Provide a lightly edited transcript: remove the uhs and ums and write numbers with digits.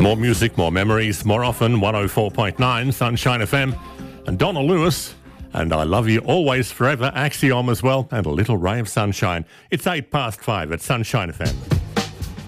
More music, more memories, more often 104.9 Sunshine FM. And Donna Lewis, and I Love You Always Forever, Axiom as well, and a little ray of sunshine. It's 5:08 at Sunshine FM.